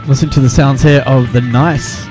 Listen to the sounds here of The Nice.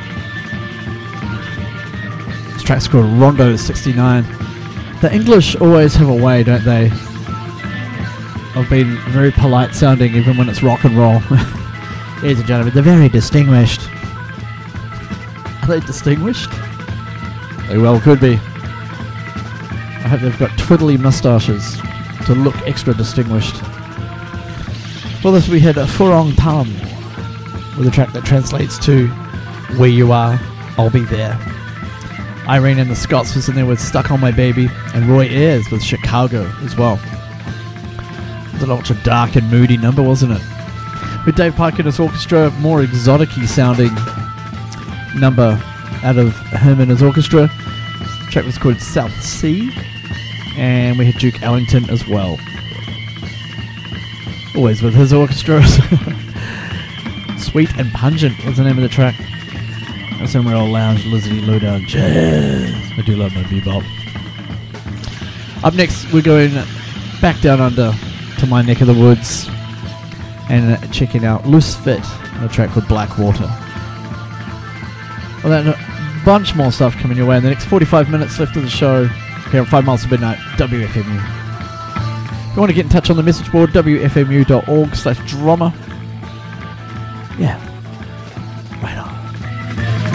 This track's called Rondo 69. The English always have a way, don't they, of being very polite sounding even when it's rock and roll. Ladies and gentlemen, they're very distinguished. Are they distinguished? They well could be. I hope they've got twiddly moustaches to look extra distinguished. For this we had a Furong Palm with a track that translates to Where You Are, I'll Be There. Irene and the Scots was in there with Stuck On My Baby, and Roy Ayers with Chicago as well. It was an ultra dark and moody number, wasn't it? With Dave Pike and his orchestra, more exotic-y sounding number out of him and his orchestra. The track was called South Sea, and we had Duke Ellington as well. Always with his orchestra. Sweet and Pungent was the name of the track. That's when we're all lounge, lizardy, low down jazz. I do love my bebop. Up next, we're going back down under to my neck of the woods and checking out Loose Fit, a track called Blackwater. Well, then a bunch more stuff coming your way in the next 45 minutes left of the show here on 5 Miles to Midnight, WFMU. If you want to get in touch on the message board, wfmu.org/drama. Yeah.